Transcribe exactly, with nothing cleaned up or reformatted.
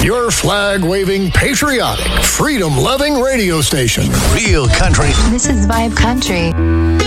Your flag-waving, patriotic, freedom-loving radio station. Real country. This is Vibe Country.